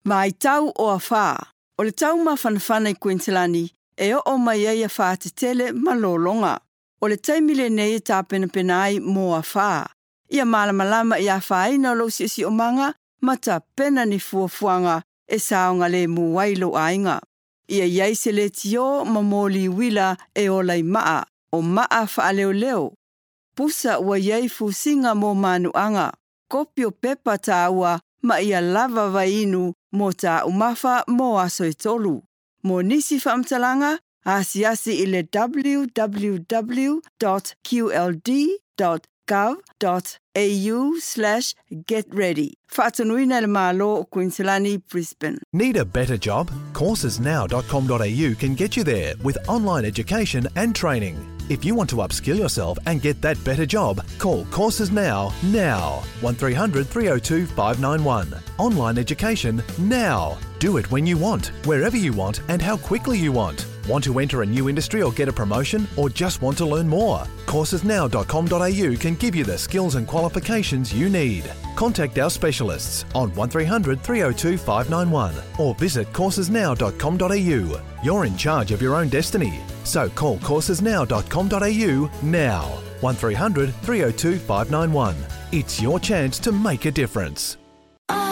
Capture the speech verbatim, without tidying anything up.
Mai tau o a whā. O le tau mawhanawhana i Queenslandi, e o o mai ai a whā te tele malolonga. O le taimile nei e tā pena pena ai mō a whā. Ia malamalama i a whāina lo si si o manga, ma tā pena ni fuafuanga e saonga le muwailo ainga. Ia iai se le tio ma mōli wila e o lai maa, o maa wha leo leo. Pusa ua iai fusinga mō manuanga, kopio pepa tā ua ma ia lava vainu mō tā umafa mō aso e tolu. Mō nisi whaamtalanga, asi asi i le w w w dot q l d dot gov dot a u slash get ready. Whaatanuina le malo o Queenslandi, Brisbane. Need a better job? courses now dot com dot a u can get you there with online education and training. If you want to upskill yourself and get that better job, call Courses Now, now. one three hundred three oh two five nine one. Online education now. Do it when you want, wherever you want and how quickly you want. Want to enter a new industry or get a promotion, or just want to learn more? courses now dot com dot a u can give you the skills and qualifications you need. Contact our specialists on one three hundred three oh two five nine one or visit courses now dot com dot a u. You're in charge of your own destiny, so call courses now dot com dot a u now. one three hundred three oh two five nine one. It's your chance to make a difference.